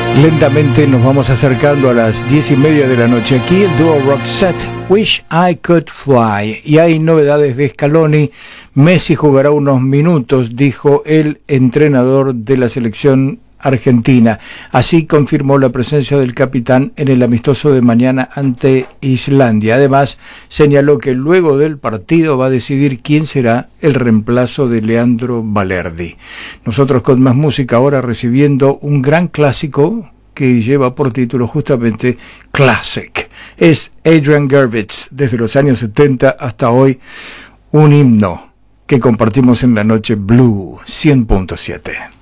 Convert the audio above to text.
Lentamente nos vamos acercando a las 10:30 de la noche. Aquí el dúo Roxette, Wish I Could Fly. Y hay novedades de Scaloni. Messi jugará unos minutos, dijo el entrenador de la selección argentina. Así confirmó la presencia del capitán en el amistoso de mañana ante Islandia. Además, señaló que luego del partido va a decidir quién será el reemplazo de Leandro Balerdi. Nosotros con más música ahora, recibiendo un gran clásico que lleva por título justamente Classic. Es Adrian Gervitz, desde los años 70 hasta hoy, un himno que compartimos en la noche Blue 100.7.